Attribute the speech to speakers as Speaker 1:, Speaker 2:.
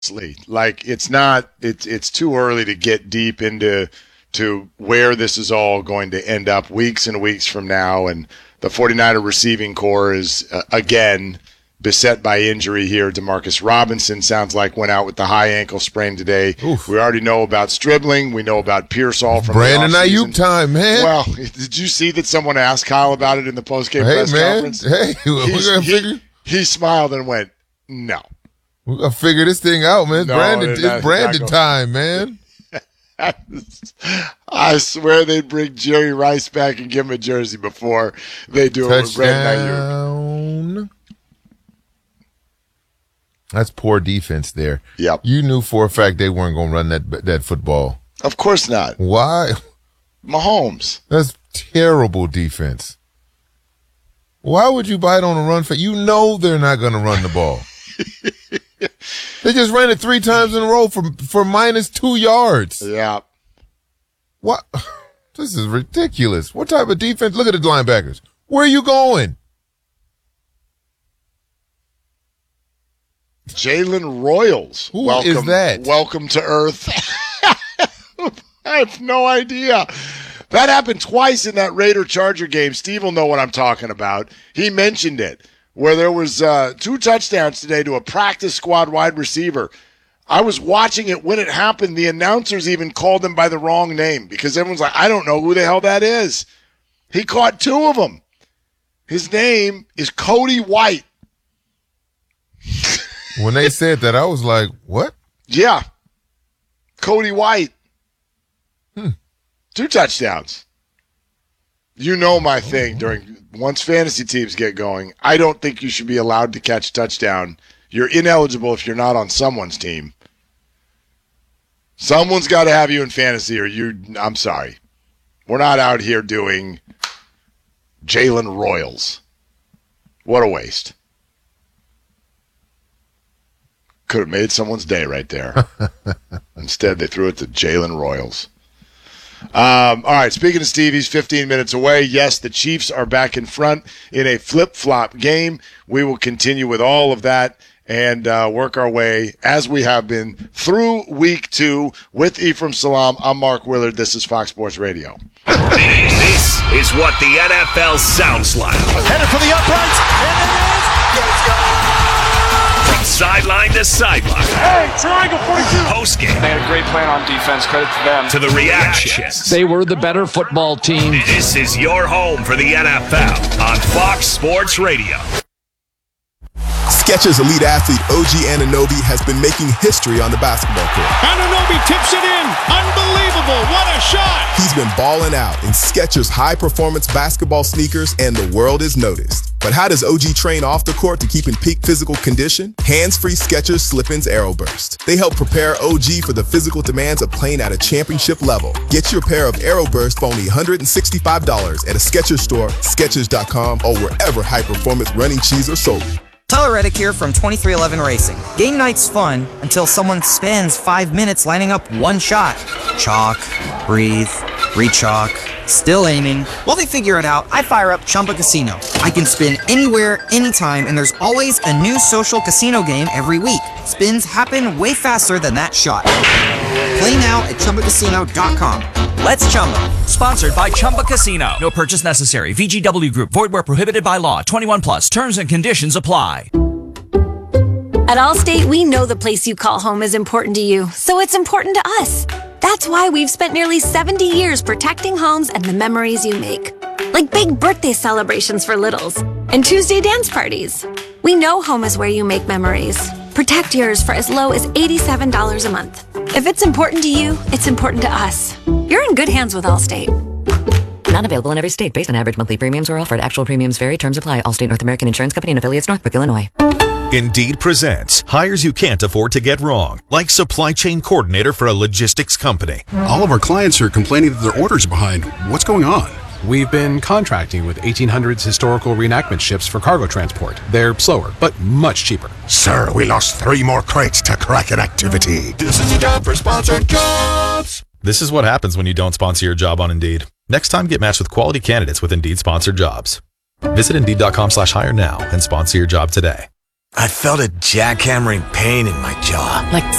Speaker 1: Like it's too early to get deep into where this is all going to end up weeks and weeks from now. And the 49er receiving core is, again, beset by injury here. Demarcus Robinson sounds like went out with the high ankle sprain today.
Speaker 2: Oof.
Speaker 1: We already know about Stribling. We know about Pearsall from
Speaker 2: Brandon
Speaker 1: the offseason.
Speaker 2: Ayuk time, man.
Speaker 1: Well, did you see that someone asked Kyle about it in the postgame press conference?
Speaker 2: Hey, we're gonna figure.
Speaker 1: He smiled and went, no.
Speaker 2: We're gonna figure this thing out, man. It's Brandon time, man.
Speaker 1: I swear they'd bring Jerry Rice back and give him a jersey before they do it with Brandon Ayuk.
Speaker 2: That's poor defense there.
Speaker 1: Yep.
Speaker 2: You knew for a fact they weren't going to run that football.
Speaker 1: Of course not.
Speaker 2: Why?
Speaker 1: Mahomes.
Speaker 2: That's terrible defense. Why would you bite on a run for? You know they're not going to run the ball. They just ran it 3 times in a row for -2 yards.
Speaker 1: Yeah.
Speaker 2: What? This is ridiculous. What type of defense? Look at the linebackers. Where are you going?
Speaker 1: Jalen Royals.
Speaker 2: Who is that?
Speaker 1: Welcome to Earth. I have no idea. That happened twice in that Raider-Charger game. Steve will know what I'm talking about. He mentioned it, where there was 2 touchdowns today to a practice squad wide receiver. I was watching it when it happened. The announcers even called him by the wrong name because everyone's like, I don't know who the hell that is. He caught 2 of them. His name is Cody White.
Speaker 2: When they said that, I was like, what?
Speaker 1: Yeah. Cody White. 2 touchdowns. You know my thing once fantasy teams get going, I don't think you should be allowed to catch a touchdown. You're ineligible if you're not on someone's team. Someone's got to have you in fantasy I'm sorry. We're not out here doing Jalen Royals. What a waste. Could have made someone's day right there. Instead, they threw it to Jalen Royals. All right, speaking of Steve, he's 15 minutes away. Yes, the Chiefs are back in front in a flip-flop game. We will continue with all of that and work our way, as we have been, through week 2 with Ephraim Salaam. I'm Mark Willard. This is Fox Sports Radio.
Speaker 3: This is what the NFL sounds like.
Speaker 4: Headed for the uprights, and it is. Let's go!
Speaker 3: From sideline to sideline.
Speaker 4: Hey, triangle 42.
Speaker 3: Postgame.
Speaker 5: They had a great plan on defense. Credit to them.
Speaker 3: To the reactions.
Speaker 6: They were the better football team.
Speaker 3: This is your home for the NFL on Fox Sports Radio.
Speaker 7: Skechers elite athlete OG Anunoby has been making history on the basketball court.
Speaker 4: Anunoby tips it in. Unbelievable. What a shot.
Speaker 7: He's been balling out in Skechers high-performance basketball sneakers, and the world is noticed. But how does OG train off the court to keep in peak physical condition? Hands-free Skechers Slip-ins Aeroburst. They help prepare OG for the physical demands of playing at a championship level. Get your pair of Aeroburst for only $165 at a Skechers store, Skechers.com, or wherever high-performance running shoes are sold.
Speaker 8: Tyler Reddick here from 2311 Racing. Game night's fun until someone spends 5 minutes lining up one shot. Chalk, breathe, re-chalk, still aiming. While they figure it out, I fire up Chumba Casino. I can spin anywhere, anytime, and there's always a new social casino game every week. Spins happen way faster than that shot. Play now at ChumbaCasino.com. Let's Chumba.
Speaker 9: Sponsored by Chumba Casino. No purchase necessary. VGW Group. Void where prohibited by law. 21 plus. Terms and conditions apply.
Speaker 10: At Allstate, we know the place you call home is important to you, so it's important to us. That's why we've spent nearly 70 years protecting homes and the memories you make. Like big birthday celebrations for littles and Tuesday dance parties. We know home is where you make memories. Protect yours for as low as $87 a month. If it's important to you, it's important to us. You're in good hands with Allstate.
Speaker 11: Not available in every state. Based on average monthly premiums or offered. Actual premiums vary. Terms apply. Allstate North American Insurance Company and affiliates, Northbrook, Illinois.
Speaker 12: Indeed presents hires you can't afford to get wrong, like supply chain coordinator for a logistics company.
Speaker 13: All of our clients are complaining that their orders are behind. What's going on?
Speaker 14: We've been contracting with 1800s historical reenactment ships for cargo transport. They're slower, but much cheaper.
Speaker 13: Sir, we lost 3 more crates to Kraken activity.
Speaker 4: This is a job for sponsored jobs.
Speaker 12: This is what happens when you don't sponsor your job on Indeed. Next time, get matched with quality candidates with Indeed sponsored jobs. Visit Indeed.com/hire now and sponsor your job today.
Speaker 15: I felt a jackhammering pain in my jaw.
Speaker 11: Like